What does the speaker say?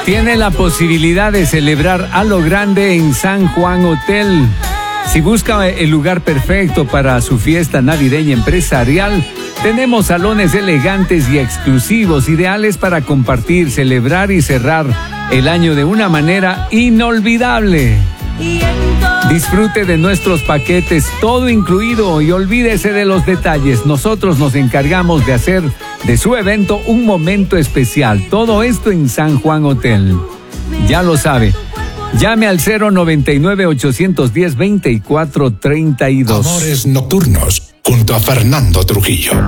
Tiene la posibilidad de celebrar a lo grande en San Juan Hotel. Si busca el lugar perfecto para su fiesta navideña empresarial, tenemos salones elegantes y exclusivos, ideales para compartir, celebrar y cerrar el año de una manera inolvidable. Disfrute de nuestros paquetes, todo incluido, y olvídese de los detalles. Nosotros nos encargamos de hacer de su evento un momento especial. Todo esto en San Juan Hotel. Ya lo sabe. Llame al 099-810-2432. Amores Nocturnos, junto a Fernando Trujillo.